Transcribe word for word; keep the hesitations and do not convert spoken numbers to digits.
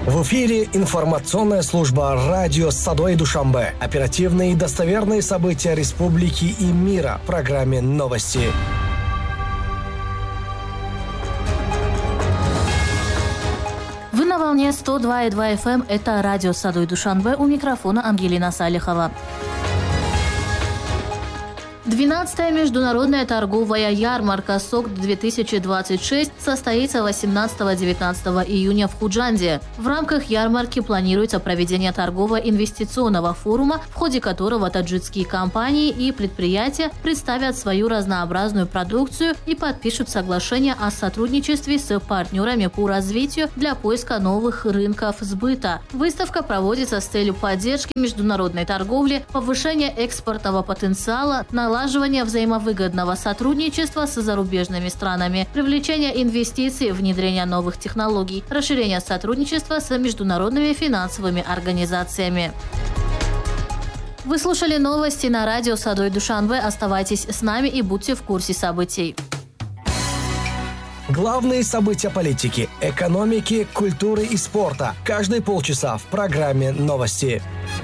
В эфире информационная служба радио Садой Душанбе. Оперативные и достоверные события республики и мира в программе «Новости». Вы на волне сто два и два эф эм. Это радио Садой Душанбе. У микрофона Ангелина Салихова. двенадцатая международная торговая ярмарка СОКД-две тысячи двадцать шесть состоится восемнадцатого-девятнадцатого июня в Худжанде. В рамках ярмарки планируется проведение торгово-инвестиционного форума, в ходе которого таджикские компании и предприятия представят свою разнообразную продукцию и подпишут соглашение о сотрудничестве с партнерами по развитию для поиска новых рынков сбыта. Выставка проводится с целью поддержки международной торговли, повышения экспортного потенциала, налаживание взаимовыгодного сотрудничества с зарубежными странами, привлечение инвестиций, внедрение новых технологий, расширение сотрудничества с международными финансовыми организациями. Вы слушали новости на радио Садой Душанбе. Оставайтесь с нами и будьте в курсе событий. Главные события политики, экономики, культуры и спорта. Каждые полчаса в программе «Новости».